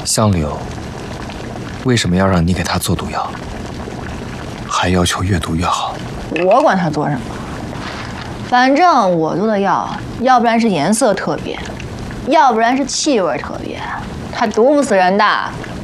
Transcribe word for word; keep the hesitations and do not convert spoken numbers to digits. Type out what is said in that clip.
相柳为什么要让你给他做毒药，还要求越毒越好？ 我管他做什么，反正我做的药，要不然是颜色特别，要不然是气味特别，他毒不死人的。